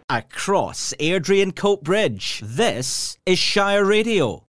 across Airdrie and Cope Bridge. This is Shire Radio.